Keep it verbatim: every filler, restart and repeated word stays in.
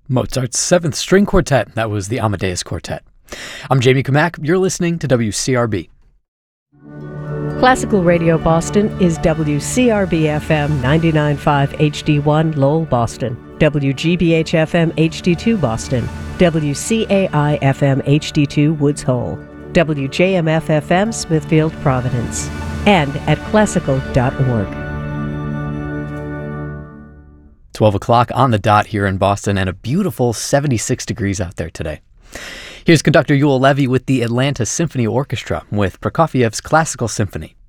Mozart's Seventh String Quartet. That was the Amadeus Quartet. I'm Jamie Kamak. You're listening to W C R B. Classical Radio Boston is W C R B F M ninety-nine point five H D one Lowell, Boston, W G B H F M H D two Boston, W C A I F M H D two Woods Hole, W J M F F M Smithfield, Providence, and at classical dot org. twelve o'clock on the dot here in Boston, and a beautiful seventy-six degrees out there today. Here's conductor Yul Levy with the Atlanta Symphony Orchestra with Prokofiev's Classical Symphony.